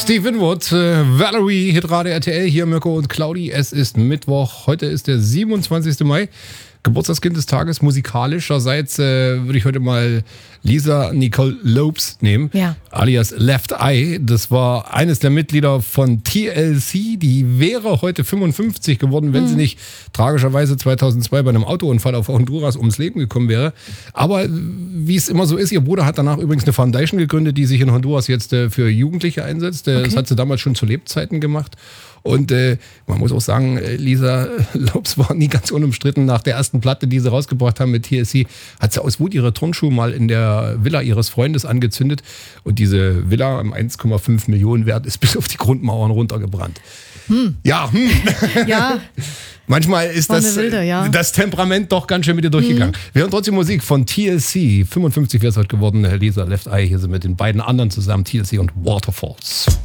Steve Winwood, Valerie, Hitradio RTL, hier Mirko und Claudi. Es ist Mittwoch, heute ist der 27. Mai. Geburtstagskind des Tages, musikalischerseits würde ich heute mal Lisa Nicole Lopes nehmen, alias Left Eye. Das war eines der Mitglieder von TLC, die wäre heute 55 geworden, wenn sie nicht tragischerweise 2002 bei einem Autounfall auf Honduras ums Leben gekommen wäre. Aber wie es immer so ist, ihr Bruder hat danach übrigens eine Foundation gegründet, die sich in Honduras jetzt für Jugendliche einsetzt. Das hat sie damals schon zu Lebzeiten gemacht. Und man muss auch sagen, Lisa Lopes war nie ganz unumstritten. Nach der ersten Platte, die sie rausgebracht haben mit TLC, hat sie aus Wut ihre Turnschuhe mal in der Villa ihres Freundes angezündet. Und diese Villa im 1,5 Millionen Wert ist bis auf die Grundmauern runtergebrannt. Ja. Manchmal ist das Temperament doch ganz schön mit dir durchgegangen. Wir hören trotzdem Musik von TLC. 55 wäre es heute geworden. Lisa Left Eye, hier sind mit den beiden anderen zusammen, TLC und Waterfalls.